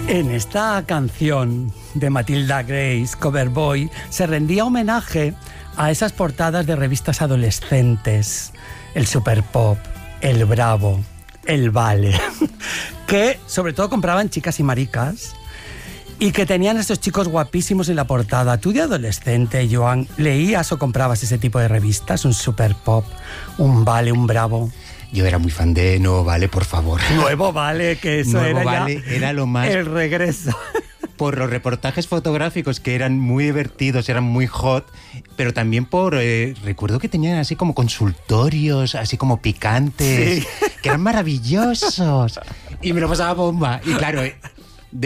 En esta canción de Matilda Grace, Cover Boy, se rendía homenaje a esas portadas de revistas adolescentes, el Super Pop, el Bravo, el Vale, que sobre todo compraban chicas y maricas y que tenían estos chicos guapísimos en la portada. ¿Tú de adolescente, Joan, leías o comprabas ese tipo de revistas? Un Super Pop, un Vale, un Bravo. Yo era muy fan de Nuevo Vale, por favor. Nuevo Vale, que eso Nuevo era Vale ya era lo más... el regreso. Por los reportajes fotográficos que eran muy divertidos, eran muy hot, pero también por... recuerdo que tenían así como consultorios, así como picantes, sí, que eran maravillosos. Y me lo pasaba bomba. Y claro,